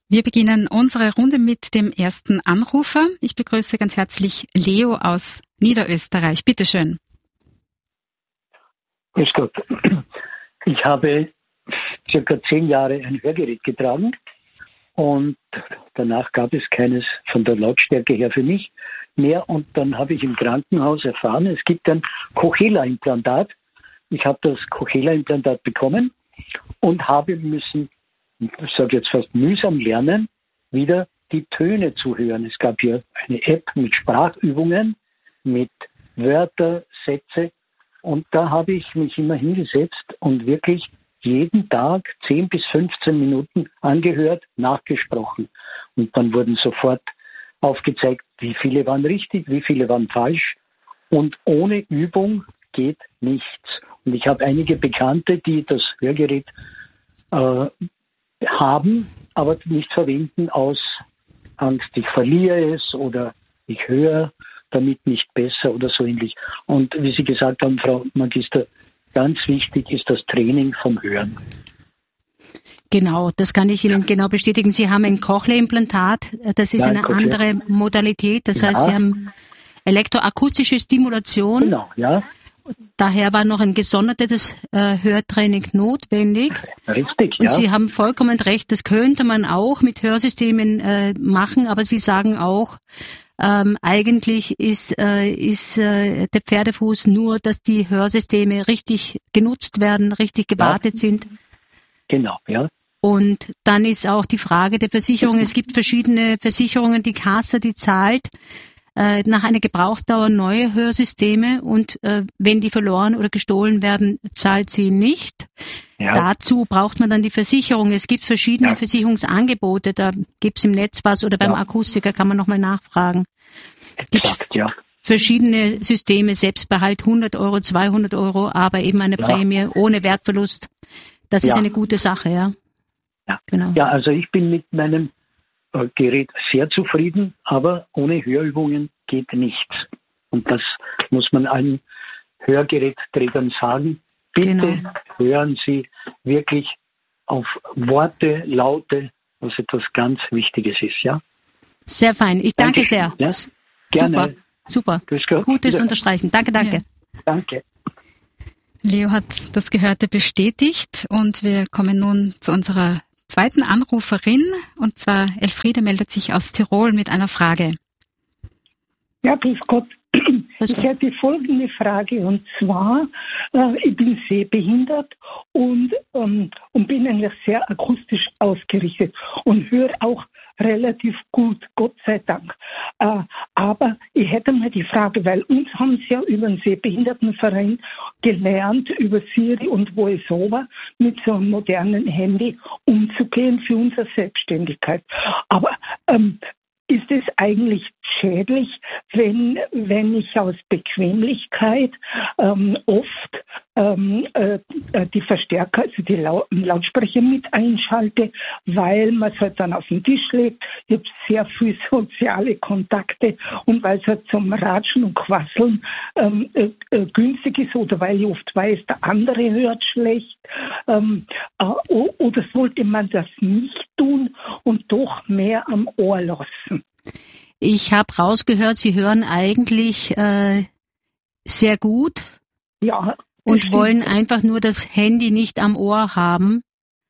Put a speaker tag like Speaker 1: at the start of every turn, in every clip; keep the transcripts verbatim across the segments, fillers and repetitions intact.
Speaker 1: Wir beginnen unsere Runde mit dem ersten Anrufer. Ich begrüße ganz herzlich Leo aus Niederösterreich. Bitte schön.
Speaker 2: Grüß Gott. Ich habe circa zehn Jahre ein Hörgerät getragen und danach gab es keines von der Lautstärke her für mich mehr. Und dann habe ich im Krankenhaus erfahren, es gibt ein Cochlear-Implantat. Ich habe das Cochlear-Implantat bekommen und habe müssen, ich sage jetzt fast mühsam lernen, wieder die Töne zu hören. Es gab hier eine App mit Sprachübungen, mit Wörter, Sätze. Und da habe ich mich immer hingesetzt und wirklich jeden Tag zehn bis fünfzehn Minuten angehört, nachgesprochen. Und dann wurden sofort aufgezeigt, wie viele waren richtig, wie viele waren falsch. Und ohne Übung geht nichts. Und ich habe einige Bekannte, die das Hörgerät äh, haben, aber nicht verwenden aus Angst, ich verliere es oder ich höre damit nicht besser oder so ähnlich. Und wie Sie gesagt haben, Frau Magister, ganz wichtig ist das Training vom Hören.
Speaker 3: Genau, das kann ich Ihnen genau bestätigen. Sie haben ein Cochlea-Implantat, das ist ja, eine Cochlea. andere Modalität, das ja. heißt, Sie haben elektroakustische Stimulation.
Speaker 2: Genau, ja.
Speaker 3: Daher war noch ein gesondertes äh, Hörtraining notwendig.
Speaker 2: Richtig,
Speaker 3: Und
Speaker 2: ja.
Speaker 3: Sie haben vollkommen recht, das könnte man auch mit Hörsystemen äh, machen, aber Sie sagen auch, ähm, eigentlich ist, äh, ist äh, der Pferdefuß nur, dass die Hörsysteme richtig genutzt werden, richtig gewartet ja. sind.
Speaker 2: Genau, ja.
Speaker 3: Und dann ist auch die Frage der Versicherung. Es gibt verschiedene Versicherungen, die Kasse, die zahlt äh, nach einer Gebrauchsdauer neue Hörsysteme und äh, wenn die verloren oder gestohlen werden, zahlt sie nicht. Ja. Dazu braucht man dann die Versicherung. Es gibt verschiedene ja. Versicherungsangebote, da gibt's im Netz was oder beim ja. Akustiker kann man nochmal nachfragen.
Speaker 2: Exakt, ja.
Speaker 3: Verschiedene Systeme, Selbstbehalt hundert Euro, zweihundert Euro, aber eben eine ja. Prämie ohne Wertverlust. Das ja. ist eine gute Sache, ja.
Speaker 2: Ja.
Speaker 3: Genau.
Speaker 2: Ja, also ich bin mit meinem äh, Gerät sehr zufrieden, aber ohne Hörübungen geht nichts. Und das muss man allen Hörgerätträgern sagen. Bitte genau. hören Sie wirklich auf Worte, Laute, was etwas ganz Wichtiges ist, ja?
Speaker 3: Sehr fein. Ich danke, danke. sehr.
Speaker 2: Ja? Gerne.
Speaker 3: Super, super. Gutes Unterstreichen. Danke, danke.
Speaker 2: Ja. Danke.
Speaker 1: Leo hat das Gehörte bestätigt und wir kommen nun zu unserer zweiten Anruferin, und zwar Elfriede meldet sich aus Tirol mit einer Frage.
Speaker 4: Ja, grüß Gott. Ich hätte folgende Frage, und zwar, äh, ich bin sehbehindert und, ähm, und bin eigentlich sehr akustisch ausgerichtet und höre auch relativ gut, Gott sei Dank. Äh, aber ich hätte mal die Frage, weil uns haben sie ja über den Sehbehindertenverein gelernt, über Siri und VoiceOver mit so einem modernen Handy umzugehen für unsere Selbstständigkeit. Aber ähm, ist es eigentlich schädlich, wenn wenn ich aus Bequemlichkeit ähm, oft ähm, äh, die Verstärker, also die Lau- Lautsprecher mit einschalte, weil man es halt dann auf den Tisch legt. Ich habe sehr viel soziale Kontakte und weil es halt zum Ratschen und Quasseln ähm, äh, äh, günstig ist oder weil ich oft weiß, der andere hört schlecht. Ähm, äh, oder sollte man das nicht tun und doch mehr am Ohr lassen?
Speaker 3: Ich habe rausgehört, Sie hören eigentlich äh, sehr gut
Speaker 4: ja,
Speaker 3: und wollen einfach nur das Handy nicht am Ohr haben.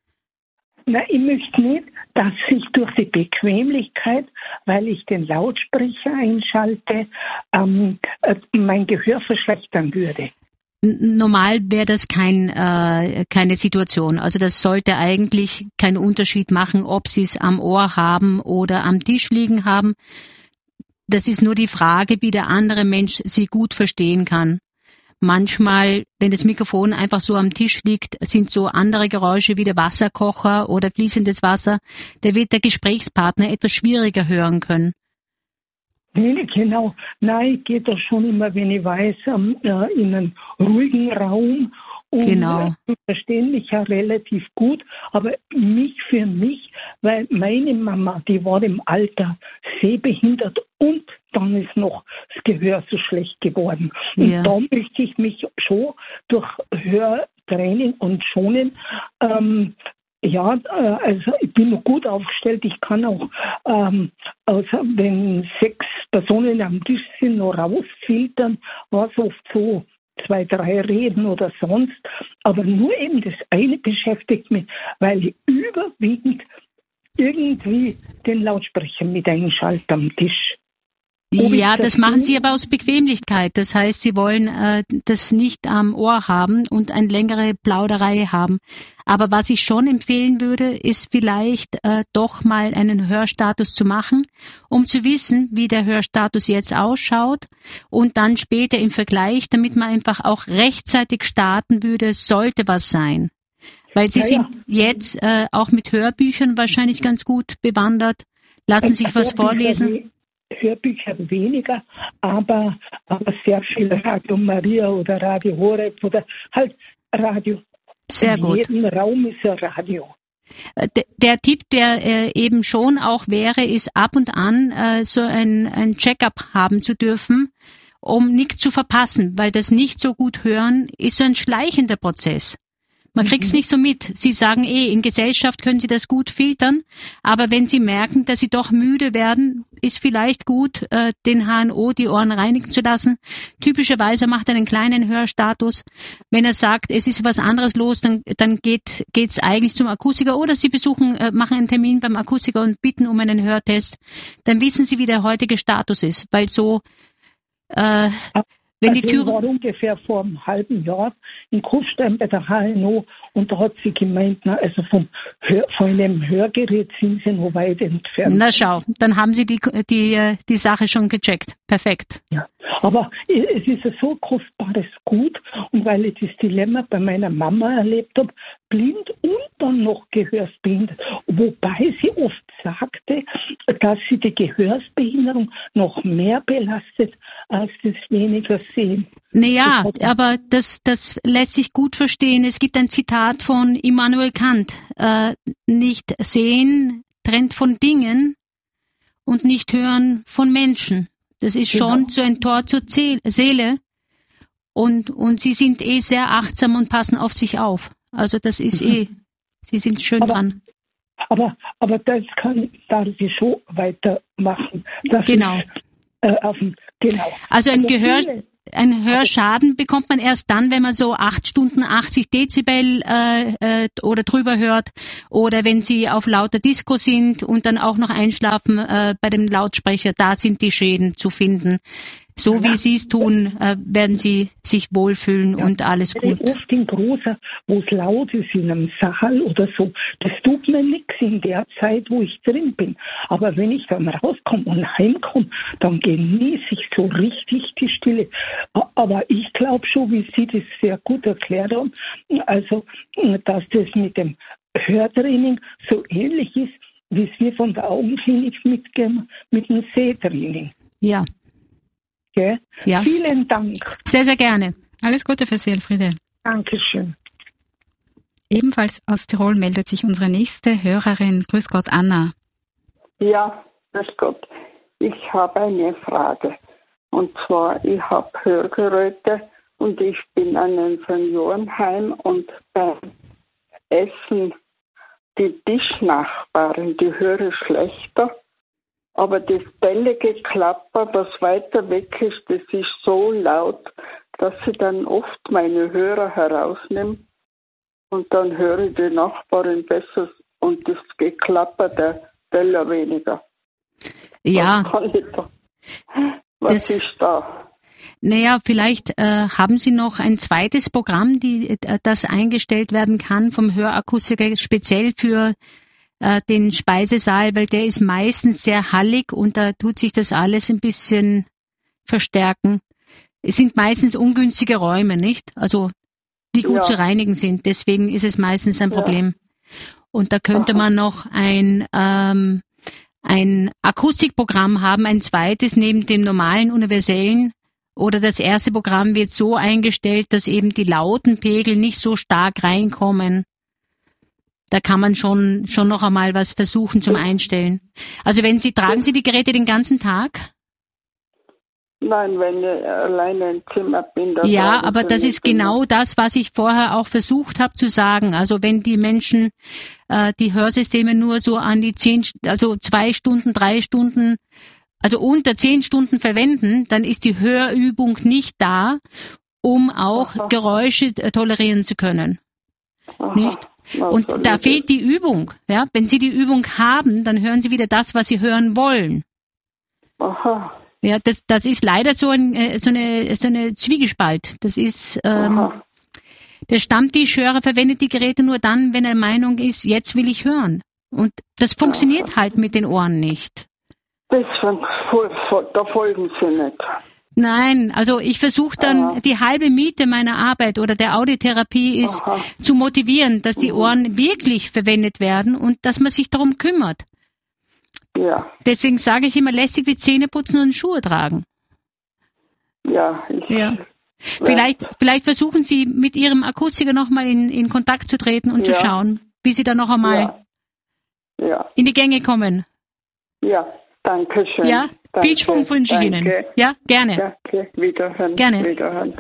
Speaker 4: Na, ich möchte nicht, dass ich durch die Bequemlichkeit, weil ich den Lautsprecher einschalte, ähm, äh, mein Gehör verschlechtern würde.
Speaker 3: Normal wäre das kein, äh, keine Situation. Also das sollte eigentlich keinen Unterschied machen, ob Sie es am Ohr haben oder am Tisch liegen haben. Das ist nur die Frage, wie der andere Mensch Sie gut verstehen kann. Manchmal, wenn das Mikrofon einfach so am Tisch liegt, sind so andere Geräusche wie der Wasserkocher oder fließendes Wasser. Da wird der Gesprächspartner etwas schwieriger hören können.
Speaker 4: Nee, genau. Nein, ich gehe doch schon immer, wenn ich weiß, ähm, äh, in einen ruhigen Raum. Und
Speaker 3: genau.
Speaker 4: äh, verstehen mich ja relativ gut, aber mich für mich, weil meine Mama, die war im Alter sehbehindert und dann ist noch das Gehör so schlecht geworden.
Speaker 3: Ja.
Speaker 4: Und da möchte ich mich schon durch Hörtraining und Schonen ähm, Ja, also ich bin noch gut aufgestellt. Ich kann auch, ähm, also wenn sechs Personen am Tisch sind, noch rausfiltern, was oft so zwei, drei Reden oder sonst. Aber nur eben das eine beschäftigt mich, weil ich überwiegend irgendwie den Lautsprecher mit einschalte am Tisch.
Speaker 3: Ja, das machen Sie aber aus Bequemlichkeit. Das heißt, Sie wollen äh, das nicht am Ohr haben und eine längere Plauderei haben. Aber was ich schon empfehlen würde, ist vielleicht äh, doch mal einen Hörstatus zu machen, um zu wissen, wie der Hörstatus jetzt ausschaut und dann später im Vergleich, damit man einfach auch rechtzeitig starten würde, sollte was sein. Weil Sie ja, sind ja. jetzt äh, auch mit Hörbüchern wahrscheinlich ganz gut bewandert. Lassen sich was vorlesen.
Speaker 4: Hörbücher weniger, aber, aber sehr viel Radio Maria oder Radio Horeb oder halt Radio.
Speaker 3: Sehr
Speaker 4: In
Speaker 3: gut.
Speaker 4: In jedem Raum ist ein Radio.
Speaker 3: Der, der Tipp, der äh, eben schon auch wäre, ist ab und an äh, so ein, ein Check-up haben zu dürfen, um nichts zu verpassen, weil das nicht so gut hören ist so ein schleichender Prozess. Man kriegt's nicht so mit. Sie sagen eh, in Gesellschaft können Sie das gut filtern, aber wenn Sie merken, dass Sie doch müde werden, ist vielleicht gut, äh, den H N O die Ohren reinigen zu lassen. Typischerweise macht er einen kleinen Hörstatus. Wenn er sagt, es ist was anderes los, dann, dann geht geht's eigentlich zum Akustiker oder Sie besuchen, äh, machen einen Termin beim Akustiker und bitten um einen Hörtest. Dann wissen Sie, wie der heutige Status ist, weil so äh, wenn
Speaker 4: also
Speaker 3: die Tür
Speaker 4: ich war ungefähr vor einem halben Jahr in Kufstein bei der H N O und da hat sie gemeint, na, also vom Hör, von einem Hörgerät sind sie noch weit entfernt.
Speaker 3: Na schau, dann haben Sie die, die, die Sache schon gecheckt. Perfekt.
Speaker 4: Ja, aber es ist ein so kostbares Gut und weil ich das Dilemma bei meiner Mama erlebt habe, blind und dann noch gehörsbehindert, wobei sie oft sagte, dass sie die Gehörsbehinderung noch mehr belastet als das weniger Sehen.
Speaker 3: Naja, aber das, das lässt sich gut verstehen. Es gibt ein Zitat von Immanuel Kant. Äh, nicht sehen trennt von Dingen und nicht hören von Menschen. Das ist schon genau. So ein Tor zur Seele. Und, und sie sind eh sehr achtsam und passen auf sich auf. Also das ist mhm. eh, sie sind schön
Speaker 4: aber,
Speaker 3: dran.
Speaker 4: Aber, aber das kann, darf ich schon weitermachen. Das
Speaker 3: genau.
Speaker 4: Ist, äh, auf dem, genau.
Speaker 3: Also ein
Speaker 4: also
Speaker 3: Gehör,
Speaker 4: viele,
Speaker 3: ein Hörschaden bekommt man erst dann, wenn man so acht Stunden achtzig Dezibel äh, äh, oder drüber hört oder wenn sie auf lauter Disco sind und dann auch noch einschlafen äh, bei dem Lautsprecher. Da sind die Schäden zu finden. So ja. Wie Sie es tun, äh, werden Sie sich wohlfühlen ja. Und alles gut.
Speaker 4: Oft in großer, wo es laut ist, in einem Saal oder so, das tut mir nichts in der Zeit, wo ich drin bin. Aber wenn ich dann rauskomme und heimkomme, dann genieße ich so richtig die Stille. Aber ich glaube schon, wie Sie das sehr gut erklärt haben, also, dass das mit dem Hörtraining so ähnlich ist, wie es wir von der Augenklinik mitgeben, mit dem Sehtraining.
Speaker 3: Ja.
Speaker 4: Okay.
Speaker 3: Ja.
Speaker 4: Vielen Dank.
Speaker 3: Sehr, sehr gerne.
Speaker 1: Alles Gute für Sie, Elfriede.
Speaker 4: Dankeschön.
Speaker 1: Ebenfalls aus Tirol meldet sich unsere nächste Hörerin. Grüß Gott, Anna.
Speaker 5: Ja, grüß Gott. Ich habe eine Frage. Und zwar, ich habe Hörgeräte und ich bin an einem Seniorenheim und beim Essen die Tischnachbarin, die höre schlechter. Aber das bellige Klapper, was weiter weg ist, das ist so laut, dass ich dann oft meine Hörer herausnehme und dann höre ich die Nachbarin besser und das Geklapper der Teller weniger.
Speaker 3: Ja.
Speaker 5: Was, kann ich da? Was das, ist da?
Speaker 3: Naja, vielleicht äh, haben Sie noch ein zweites Programm, die, äh, das eingestellt werden kann vom Hörakustiker, speziell für den Speisesaal, weil der ist meistens sehr hallig und da tut sich das alles ein bisschen verstärken. Es sind meistens ungünstige Räume, nicht? Also die gut ja. zu reinigen sind. Deswegen ist es meistens ein Problem. Ja. Und da könnte Aha. man noch ein ähm, ein Akustikprogramm haben, ein zweites neben dem normalen universellen. Oder das erste Programm wird so eingestellt, dass eben die lauten Pegel nicht so stark reinkommen. Da kann man schon schon noch einmal was versuchen zum Einstellen. Also wenn Sie, tragen Sie die Geräte den ganzen Tag?
Speaker 5: Nein, wenn ich alleine im Zimmer bin. Dann
Speaker 3: ja, aber das ist genau das, was ich vorher auch versucht habe zu sagen. Also wenn die Menschen äh, die Hörsysteme nur so an die zehn, also zwei Stunden, drei Stunden, also unter zehn Stunden verwenden, dann ist die Hörübung nicht da, um auch Aha. Geräusche tolerieren zu können. Aha. Nicht? Und da fehlt die Übung. Ja, wenn Sie die Übung haben, dann hören Sie wieder das, was Sie hören wollen. Aha. Ja, das, das ist leider so, ein, so eine, so eine Zwiegespalt. Das ist, ähm, der Stammtischhörer verwendet die Geräte nur dann, wenn er der Meinung ist, jetzt will ich hören. Und das funktioniert Aha. halt mit den Ohren nicht.
Speaker 5: Das, da folgen Sie nicht.
Speaker 3: Nein, also ich versuche dann Aha. die halbe Miete meiner Arbeit oder der Audiotherapie ist Aha. zu motivieren, dass die Ohren mhm. wirklich verwendet werden und dass man sich darum kümmert. Ja. Deswegen sage ich immer, lästig wie Zähne putzen und Schuhe tragen.
Speaker 5: Ja. Ich,
Speaker 3: ja. Vielleicht, vielleicht versuchen Sie mit Ihrem Akustiker nochmal in, in Kontakt zu treten und ja. zu schauen, wie Sie da noch einmal ja. Ja. in die Gänge kommen.
Speaker 5: Ja, danke schön.
Speaker 3: Ja, danke. Viel Schwung wünsche ich Ihnen. Ja, gerne.
Speaker 5: Danke, wiederhören.
Speaker 3: Gerne.
Speaker 5: Wiederhören.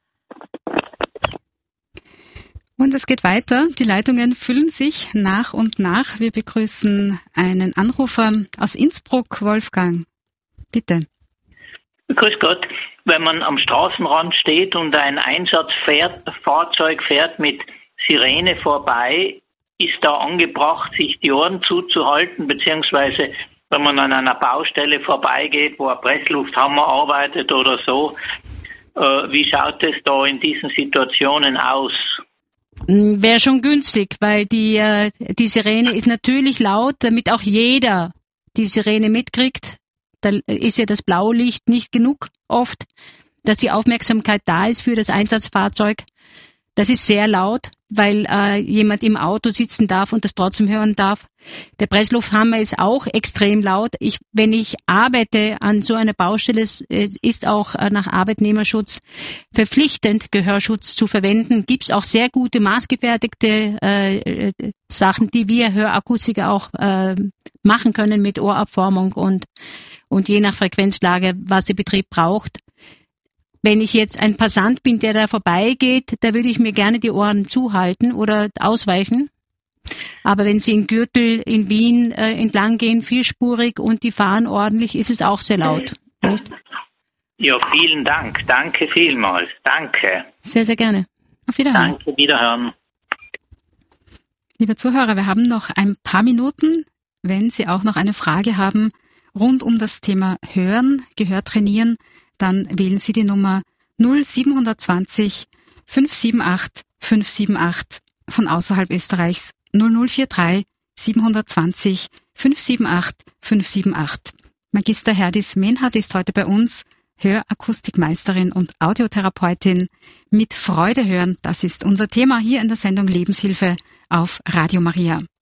Speaker 1: Und es geht weiter. Die Leitungen füllen sich nach und nach. Wir begrüßen einen Anrufer aus Innsbruck, Wolfgang. Bitte.
Speaker 6: Grüß Gott. Wenn man am Straßenrand steht und ein Einsatzfahrzeug fährt mit Sirene vorbei, ist da angebracht, sich die Ohren zuzuhalten, beziehungsweise wenn man an einer Baustelle vorbeigeht, wo ein Presslufthammer arbeitet oder so, äh, wie schaut es da in diesen Situationen aus?
Speaker 3: Wäre schon günstig, weil die, äh, die Sirene ist natürlich laut, damit auch jeder die Sirene mitkriegt. Da ist ja das Blaulicht nicht genug oft, dass die Aufmerksamkeit da ist für das Einsatzfahrzeug. Das ist sehr laut, weil äh, jemand im Auto sitzen darf und das trotzdem hören darf. Der Presslufthammer ist auch extrem laut. Ich, wenn ich arbeite an so einer Baustelle, ist auch äh, nach Arbeitnehmerschutz verpflichtend, Gehörschutz zu verwenden. Gibt es auch sehr gute maßgefertigte äh, Sachen, die wir Hörakustiker auch äh, machen können mit Ohrabformung und und je nach Frequenzlage, was der Betrieb braucht. Wenn ich jetzt ein Passant bin, der da vorbeigeht, da würde ich mir gerne die Ohren zuhalten oder ausweichen. Aber wenn Sie in Gürtel in Wien äh, entlang gehen, vierspurig und die fahren ordentlich, ist es auch sehr laut. Nicht?
Speaker 6: Ja, vielen Dank. Danke vielmals. Danke.
Speaker 3: Sehr, sehr gerne.
Speaker 1: Auf Wiederhören.
Speaker 6: Danke, Wiederhören.
Speaker 1: Liebe Zuhörer, wir haben noch ein paar Minuten. Wenn Sie auch noch eine Frage haben rund um das Thema Hören, Gehör trainieren, dann wählen Sie die Nummer null sieben zwei null fünf sieben acht fünf sieben acht von außerhalb Österreichs null null vier drei sieben zwei null fünf sieben acht fünf sieben acht. Magister Herdis Menhardt ist heute bei uns, Hörakustikmeisterin und Audiotherapeutin. Mit Freude hören, das ist unser Thema hier in der Sendung Lebenshilfe auf Radio Maria.